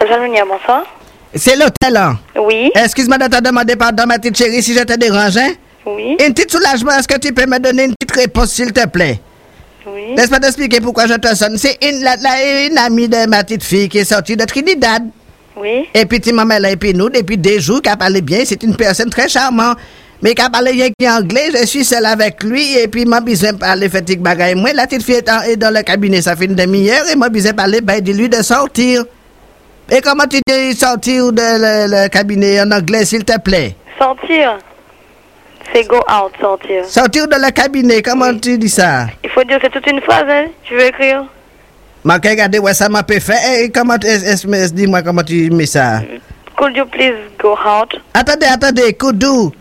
Jalmenia, bonsoir. C'est l'hôtel, hein? Oui. Excuse-moi de te demander pardon, ma petite chérie, si je te dérange, hein? Oui. Un petit soulagement, est-ce que tu peux me donner une petite réponse, s'il te plaît? Oui. Laisse-moi t'expliquer pourquoi je te sonne. C'est une amie de ma petite fille qui est sortie de Trinidad. Oui. Et puis, tu m'as là, et puis nous, depuis des jours, qu'elle parlait bien. C'est une personne très charmante. Mais qu'elle parlait bien qui anglais, je suis seule avec lui. Et puis, m'a besoin de parler fatigue bagaille. Moi, la petite fille est dans le cabinet, ça fait une demi-heure. Et m'a besoin de parler, ben, dis-lui de sortir. Et comment tu dis sortir de le cabinet en anglais, s'il te plaît? Sortir. C'est go out, sortir. Sortir de le cabinet, comment tu dis ça? Il faut dire, c'est toute une phrase, hein? Tu veux écrire? M'a regardé, ouais, ça m'a pas fait. Et comment, dis-moi comment tu mets ça? Could you please go out? Attendez, could you?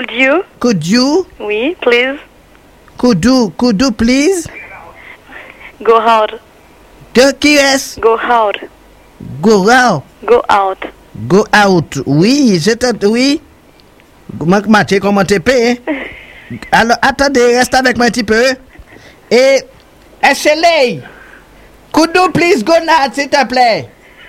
Oui, please. Could you please? Go out. Qui est? Go out. Go out. Go out. Go out. Oui, oui. Mathieu, comment tu peux? Alors, attendez, reste avec moi un petit peu. Et, Ashley, could you please go now, s'il te plaît?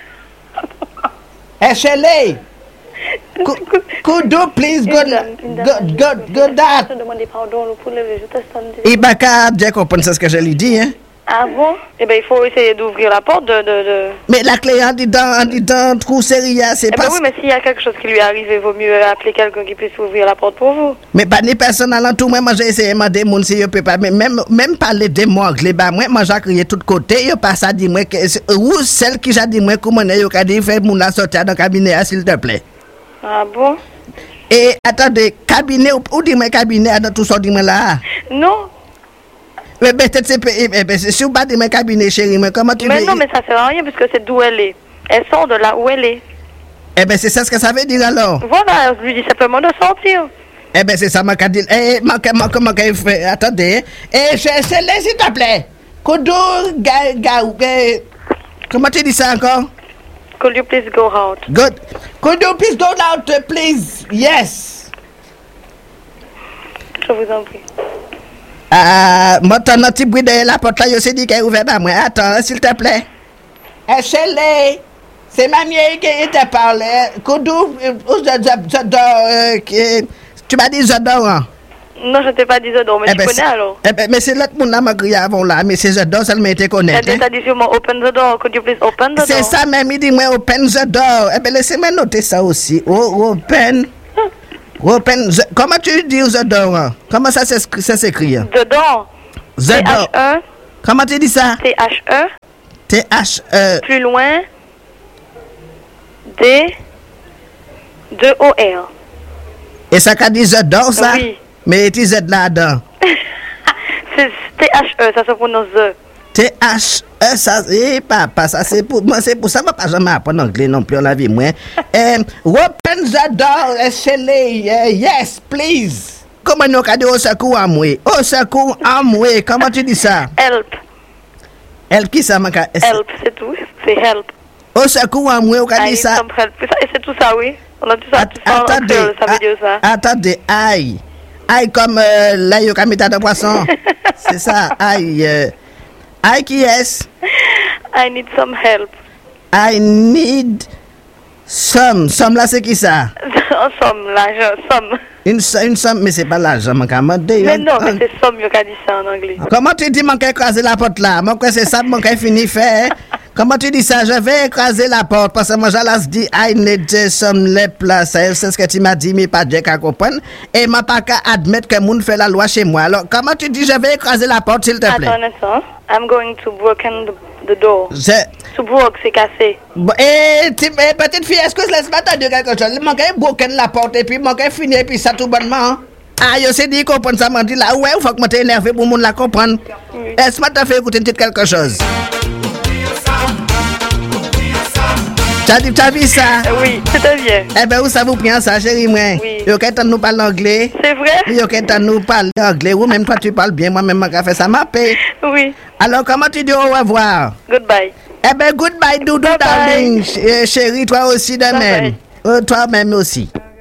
Ashley, could you please go now? Je te demandais pardon pour lever, je te sonne. Il va qu'à bien comprendre ce que je lui dis, hein? Ah bon? Eh bien, il faut essayer d'ouvrir la porte de... Mais la clé en dedans, trou sérieux, c'est Eh pas... ben oui, mais s'il y a quelque chose qui lui arrive, il vaut mieux appeler quelqu'un qui puisse ouvrir la porte pour vous. Mais pas ni personne alentour, moi j'ai essayé de demander moun si yo peut pas, mais même parler de moi anglais, bah moi j'ai crié tout côté, yo pas ça dit moi que ou celle qui j'ai dit moi comment yo ka dit faire moun la sortir dans cabinet s'il te plaît. Ah bon? Et attendez, cabinet ou dit moi cabinet dans tout ça dit moi là. Non. Mais peut-être c'est si ou pas dit moi cabinet chérie, mais comment tu Mais non, mais ça sert à rien puisque c'est d'où elle est. Elle sort de là où elle est. Eh ben c'est ça ce que ça veut dire alors. Voilà, je lui dis simplement de sortir. Eh ben c'est ça m'a dit. Eh attendez. Eh c'est s'il te plaît. Kodo comment tu dis ça encore? Could you please go out? Good. Could you please go out, please? Yes. Je vous en prie. Moi, ton petit bruit de la porte là, je sais dit qu'elle est ouverte à moi. Attends, s'il te plaît. Shelley, c'est ma mère qui te parle. Could you, tu m'as dit j'adore, hein? Non, je t'ai pas dit j'adore, mais tu connais alors? Mais c'est l'autre monde là, m'a crié avant là, mais c'est j'adore, ça me te connaît. T'as dit sûrement open the door, could you please open the door? C'est ça, même, il dit moi open the door. Laissez-moi noter ça aussi. Open. Comment tu dis the door? Hein? Comment ça s'écrit? The door. The door. T-H-E. Comment tu dis ça? T-H-E. T-H-E. Plus loin. D-2-O-R. Et ça qu'a dit the door, ça? Oui. Mais tu Z là-dedans. C'est T-H-E, ça se prononce The. T-H-E, ça, papa, ça c'est pour moi, c'est pour ça que je ne vais pas jamais apprendre anglais non plus en la vie, moi. Open the door, Shelley, yes, please. Comment nous avons dit au secours à moi? Au secours à moi, comment tu dis ça? Help. Help, qui ça, m'a Help, c'est tout, c'est help. Au secours à moi, on a dit ça? Et c'est tout ça, oui. On a tout ça, attendez, ça veut dire ça. Attendez, aïe. Aïe comme là, il y a mis de poisson. C'est ça, aïe. Aïe qui est? I need some help. I need some. Some là, c'est qui ça? Some, l'argent, some. Une somme, mais c'est pas l'argent, mon camarade. Mais non, mais c'est somme, il a dit ça en anglais. Comment tu dis, mon écraser la porte là? Moi, c'est ça, mon fini fait. Comment tu dis ça? Je vais écraser la porte parce que moi, j'allais dire, I need some lep là. C'est ce que tu m'as dit, mais pas Dieu qu'à comprendre. Et ma pas qu'à admettre que moun fait la loi chez moi. Alors, comment tu dis, je vais écraser la porte, s'il te plaît? Attends un instant. I'm going to broken the door. To broke, c'est cassé. Petite fille, est-ce que laisse-moi t'entendre quelque chose? Il manque broken la porte et puis il manque finir et puis ça tout bonnement. Ah, je sais dire comprendre ça, m'a dit là. Ouais, il faut que je t'énerve pour moun la comprendre. Est-ce que tu fait écouter quelque chose? Tu as vu ça? Oui, c'était bien. Eh bien, où ça vous prend ça, chérie, moi? Oui. Yo, quand nous parle anglais. C'est vrai? Yo, quand nous parle anglais. Ou même toi, tu parles bien. Moi-même, je fais ça, ma paix. Oui. Alors, comment tu dis au revoir? Goodbye. Eh bien, goodbye, Doudou, darling. Chérie, toi aussi de même. Toi-même aussi.